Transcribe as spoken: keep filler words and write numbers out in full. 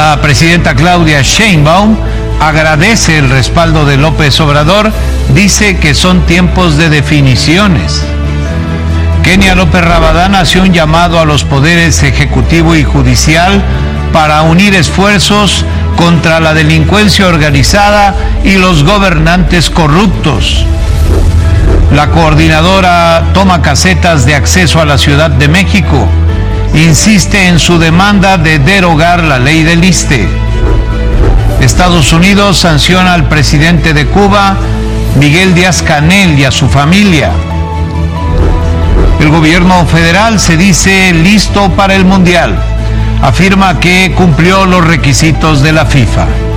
La presidenta Claudia Sheinbaum agradece el respaldo de López Obrador, dice que son tiempos de definiciones. Kenia López Rabadán hace un llamado a los poderes ejecutivo y judicial para unir esfuerzos contra la delincuencia organizada y los gobernantes corruptos. La coordinadora toma casetas de acceso a la Ciudad de México. Insiste en su demanda de derogar la ley del ISSSTE. Estados Unidos sanciona al presidente de Cuba, Miguel Díaz-Canel, y a su familia. El gobierno federal se dice listo para el Mundial. Afirma que cumplió los requisitos de la FIFA.